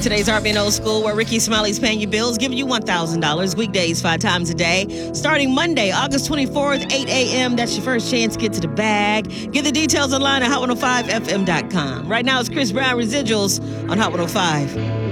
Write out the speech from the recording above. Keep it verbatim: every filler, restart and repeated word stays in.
Today's R B N Old School, where Ricky Smiley's paying your bills, giving you one thousand dollars weekdays five times a day. Starting Monday, August twenty-fourth, eight a.m. That's your first chance to get to the bag. Get the details online at hot one oh five f m dot com. Right now, it's Chris Brown Residuals on Hot one oh five.